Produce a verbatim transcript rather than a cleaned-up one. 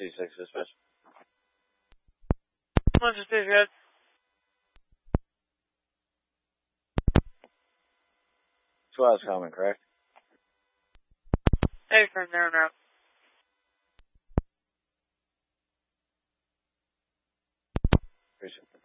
C six dispatch. One to six, good. Squad's coming, correct? Hey, from there now. Appreciate it.